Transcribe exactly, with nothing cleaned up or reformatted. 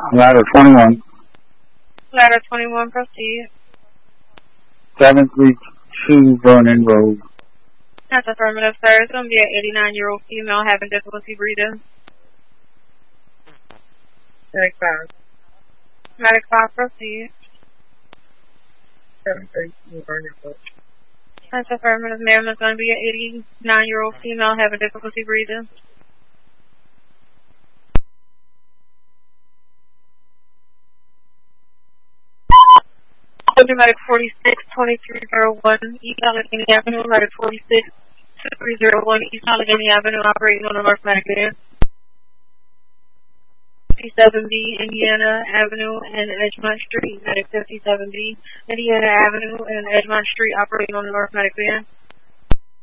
Ladder twenty-one. Ladder twenty-one, proceed. seven three two Vernon Road. That's affirmative, sir. It's going to be an eighty-nine-year-old female having difficulty breathing. Medic five. Medic five, proceed. seven three two Vernon Road. That's affirmative, ma'am. It's going to be an eighty-nine-year-old female having difficulty breathing. Medic forty-six twenty-three oh one East Allegheny Avenue, Medic forty-six twenty-three oh one East Allegheny Avenue, operating on the North Medic Band. fifty-seven B Indiana Avenue and Edgemont Street, Medic fifty-seven B Indiana Avenue and Edgemont Street, operating on the North Medic Band.